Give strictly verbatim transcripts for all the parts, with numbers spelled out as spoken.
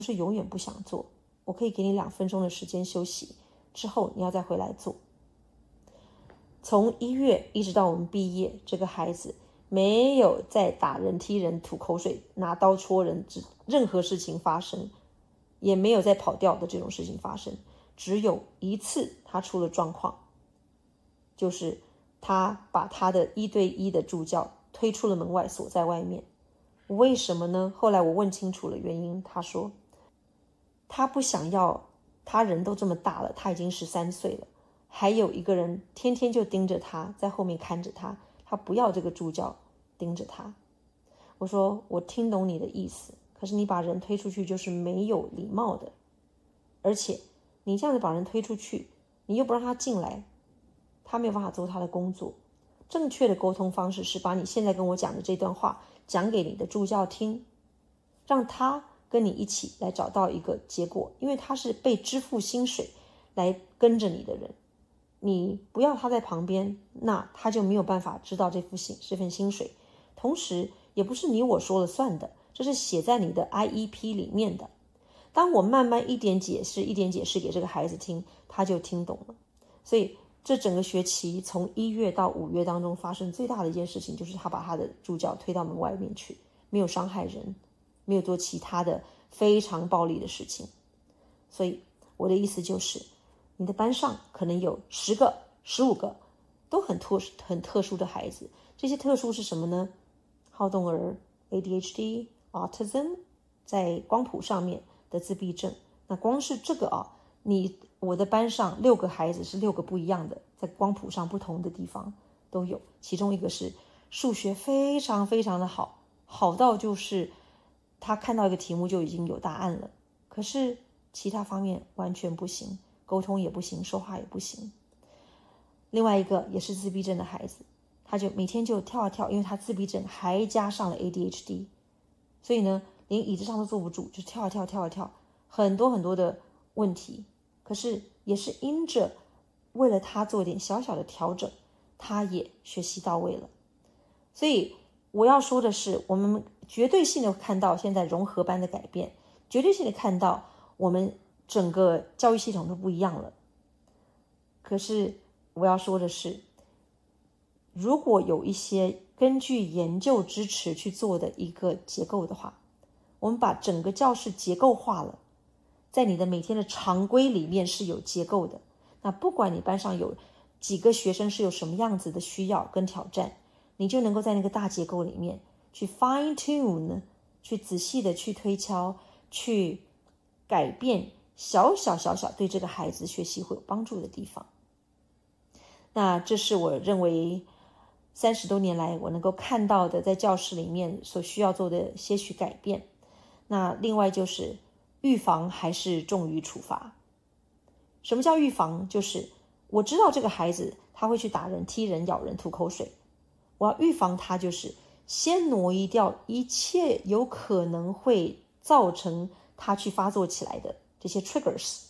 是永远不想做，我可以给你两分钟的时间休息，之后你要再回来做。从一月一直到我们毕业，这个孩子没有再打人、踢人、吐口水、拿刀戳人，任何事情发生，也没有再跑掉的这种事情发生。只有一次他出了状况，就是他把他的一对一的助教推出了门外，锁在外面。为什么呢？后来我问清楚了原因，他说他不想要，他人都这么大了，他已经十三岁了，还有一个人天天就盯着他，在后面看着他，他不要这个助教盯着他。我说我听懂你的意思，可是你把人推出去就是没有礼貌的，而且你这样子把人推出去，你又不让他进来，他没有办法做他的工作。正确的沟通方式是把你现在跟我讲的这段话讲给你的助教听，让他跟你一起来找到一个结果，因为他是被支付薪水来跟着你的人，你不要他在旁边，那他就没有办法知道这份薪这份薪水。同时也不是你我说了算的，这是写在你的 I E P 里面的。当我慢慢一点解释一点解释给这个孩子听，他就听懂了。所以这整个学期从一月到五月当中发生最大的一件事情，就是他把他的助教推到门外面去，没有伤害人，没有做其他的非常暴力的事情。所以我的意思就是，你的班上可能有十个、十五个都很特很特殊的孩子。这些特殊是什么呢？好动儿、A D H D、Autism， 在光谱上面的自闭症。那光是这个啊，你我的班上六个孩子是六个不一样的，在光谱上不同的地方都有。其中一个是数学非常非常的好，好到就是他看到一个题目就已经有答案了，可是其他方面完全不行，沟通也不行，说话也不行。另外一个也是自闭症的孩子，他就每天就跳啊跳，因为他自闭症还加上了 A D H D， 所以呢连椅子上都坐不住，就跳啊跳跳啊跳，很多很多的问题。可是也是因着为了他做点小小的调整，他也学习到位了。所以我要说的是，我们绝对性的看到现在融合班的改变，绝对性的看到我们整个教育系统都不一样了。可是我要说的是，如果有一些根据研究支持去做的一个结构的话，我们把整个教室结构化了，在你的每天的常规里面是有结构的。那不管你班上有几个学生是有什么样子的需要跟挑战，你就能够在那个大结构里面去 fine tune， 去仔细的去推敲，去改变小小小小对这个孩子学习会有帮助的地方。那这是我认为三十多年来我能够看到的在教室里面所需要做的些许改变。那另外就是预防还是重于处罚。什么叫预防？就是我知道这个孩子他会去打人、踢人、咬人、吐口水，我要预防他，就是先挪移掉一切有可能会造成他去发作起来的这些 triggers，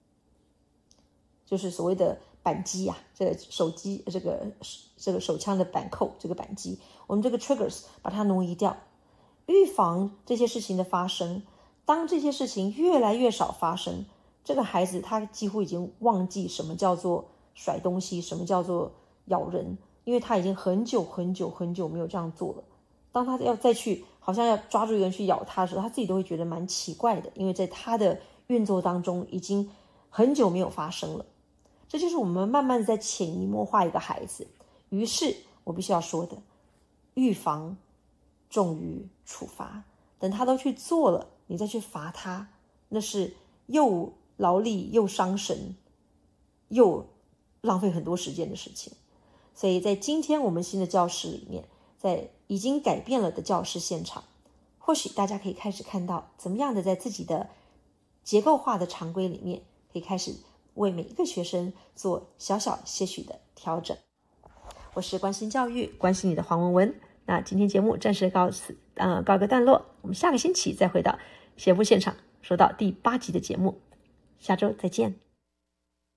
就是所谓的扳机啊，这个手机这个这个手枪的扳扣，这个扳机，我们这个 triggers 把它挪移掉，预防这些事情的发生。当这些事情越来越少发生，这个孩子他几乎已经忘记什么叫做甩东西，什么叫做咬人，因为他已经很久很久很久没有这样做了。当他要再去好像要抓住一个人去咬他的时候，他自己都会觉得蛮奇怪的，因为在他的运作当中已经很久没有发生了。这就是我们慢慢的在潜移默化一个孩子。于是我必须要说的，预防重于处罚。等他都去做了，你再去罚他，那是又劳力又伤神又浪费很多时间的事情。所以在今天我们新的教室里面，在已经改变了的教室现场，或许大家可以开始看到怎么样的在自己的结构化的常规里面，可以开始为每一个学生做小小些许的调整。我是关心教育，关心你的黄文文。那今天节目暂时告辞，呃，告个段落。我们下个星期再回到学步现场，说到第八集的节目。下周再见。